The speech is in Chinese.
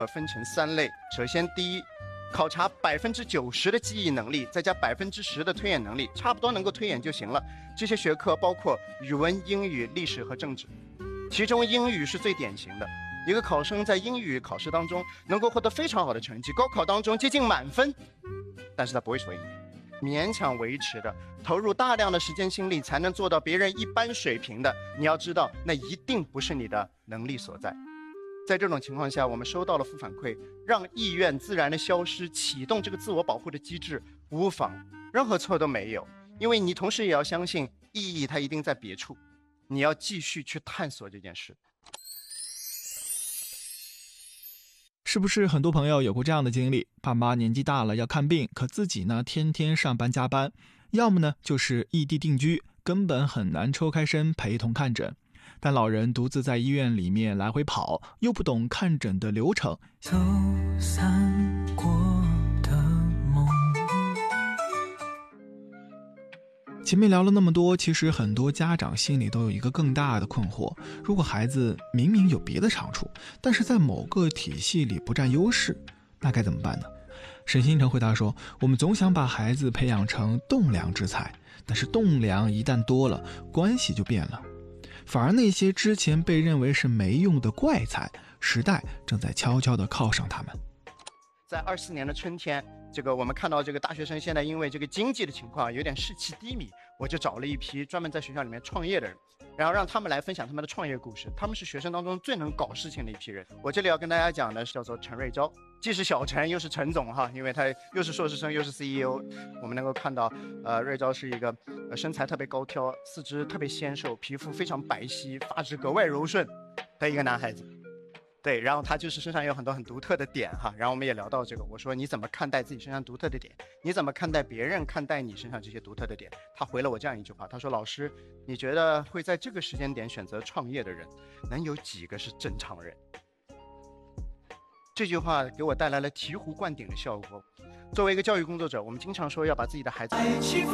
分成3类。首先，第一，考察90%的记忆能力，再加10%的推演能力，差不多能够推演就行了。这些学科包括语文、英语、历史和政治，其中英语是最典型的。一个考生在英语考试当中能够获得非常好的成绩，高考当中接近满分，但是他不会说英语，勉强维持的，投入大量的时间心力才能做到别人一般水平的。你要知道，那一定不是你的能力所在。在这种情况下，我们收到了负反馈，让意愿自然的消失，启动这个自我保护的机制，无妨，任何错都没有。因为你同时也要相信，意义它一定在别处，你要继续去探索这件事。 是不是很多朋友有过这样的经历？爸妈年纪大了要看病，可自己呢天天上班加班，要么呢就是异地定居，根本很难抽开身陪同看诊。但老人独自在医院里面来回跑，又不懂看诊的流程， 走散过的梦。 前面聊了那么多，其实很多家长心里都有一个更大的困惑：如果孩子明明有别的长处，但是在某个体系里不占优势，那该怎么办呢？沈星辰回答说，我们总想把孩子培养成栋梁之才，但是栋梁一旦多了，关系就变了。反而那些之前被认为是没用的怪才，时代正在悄悄地靠上他们。 在24年的春天，我们看到这个大学生现在因为这个经济的情况有点士气低迷，我就找了一批专门在学校里面创业的人，然后让他们来分享他们的创业故事。他们是学生当中最能搞事情的一批人。我这里要跟大家讲的是叫做陈瑞钊，既是小陈又是陈总哈，因为他又是硕士生又是 CEO。我们能够看到，瑞钊是一个身材特别高挑、四肢特别纤瘦、皮肤非常白皙、发质格外柔顺的一个男孩子。对，然后他就是身上有很多很独特的点哈，然后我们也聊到这个，我说你怎么看待自己身上独特的点？你怎么看待别人看待你身上这些独特的点？他回了我这样一句话，他说：老师，你觉得会在这个时间点选择创业的人，能有几个是正常人？这句话给我带来了醍醐灌顶的效果。作为一个教育工作者，我们经常说要把自己的孩子